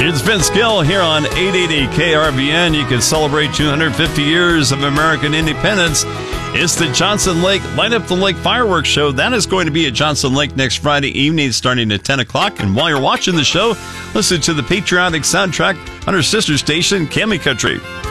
It's Vince Gill here on 880 KRVN. You can celebrate 250 years of American independence. It's the Johnson Lake Light Up the Lake Fireworks Show. That is going to be at Johnson Lake next Friday evening starting at 10 o'clock. And while you're watching the show, listen to the patriotic soundtrack on our sister station, Cami Country.